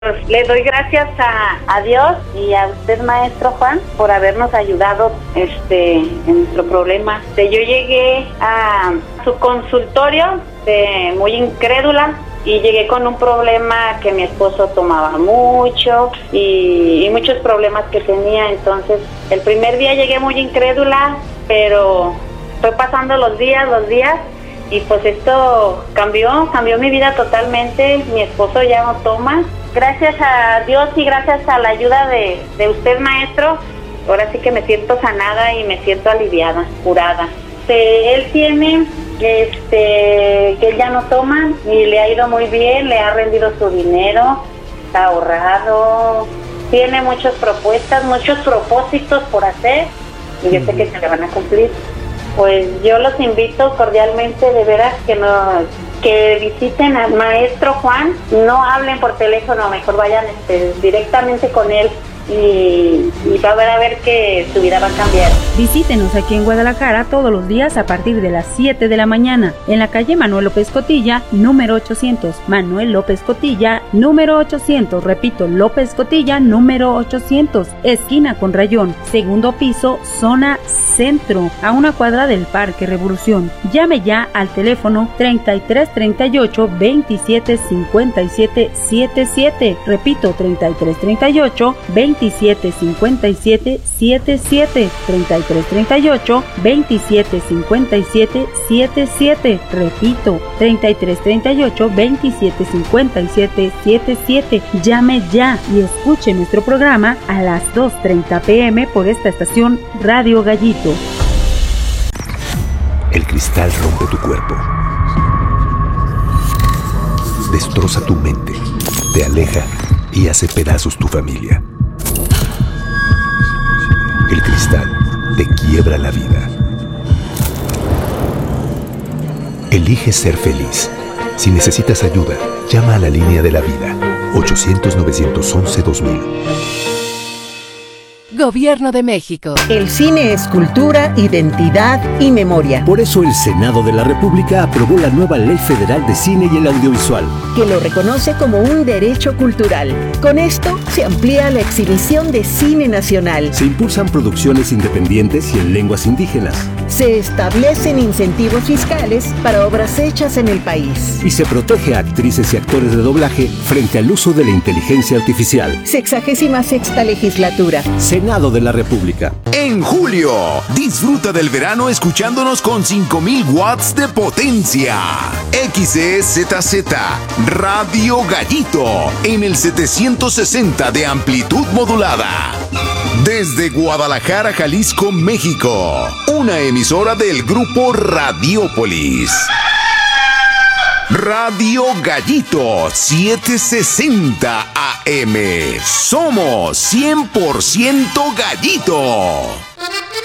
Pues, le doy gracias a Dios y a usted, maestro Juan, por habernos ayudado en nuestro problema. Yo llegué a su consultorio muy incrédula y llegué con un problema que mi esposo tomaba mucho y muchos problemas que tenía. Entonces, el primer día llegué muy incrédula, pero fue pasando los días y pues esto cambió mi vida totalmente. Mi esposo ya no toma. Gracias a Dios y gracias a la ayuda de usted, maestro, ahora sí que me siento sanada y me siento aliviada, curada. Él tiene que él ya no toma y le ha ido muy bien, le ha rendido su dinero, está ahorrado, tiene muchas propuestas, muchos propósitos por hacer y yo sé que se le van a cumplir. Pues yo los invito cordialmente, de veras, que visiten al maestro Juan, no hablen por teléfono, mejor vayan directamente con él y va a ver que su vida va a cambiar. Visítenos aquí en Guadalajara todos los días a partir de las 7 de la mañana en la calle Manuel López Cotilla, número 800. Manuel López Cotilla, número 800. Repito, López Cotilla, número 800. Esquina con Rayón, segundo piso, zona centro, a una cuadra del Parque Revolución. Llame ya al teléfono 3338 27 57 77. Repito, 3338 27 57 77. 3338 27 57 77. Repito, 3338 27 57 77. Llame ya y escuche nuestro programa a las 2:30 p.m. por esta estación Radio Gallito. El cristal rompe tu cuerpo, destroza tu mente, te aleja y hace pedazos tu familia. El cristal te quiebra la vida. Elige ser feliz. Si necesitas ayuda, llama a la línea de la vida, 800-911-2000. Gobierno de México. El cine es cultura, identidad y memoria. Por eso el Senado de la República aprobó la nueva Ley Federal de Cine y el Audiovisual, que lo reconoce como un derecho cultural. Con esto se amplía la exhibición de cine nacional. Se impulsan producciones independientes y en lenguas indígenas. Se establecen incentivos fiscales para obras hechas en el país. Y se protege a actrices y actores de doblaje frente al uso de la inteligencia artificial. 66ª legislatura. Senado de la República. En julio, disfruta del verano escuchándonos con 5000 watts de potencia. XEZZ Radio Gallito en el 760 de amplitud modulada. Desde Guadalajara, Jalisco, México. Una emisora del grupo Radiópolis. Radio Gallito 760 AM. Somos 100% Gallito.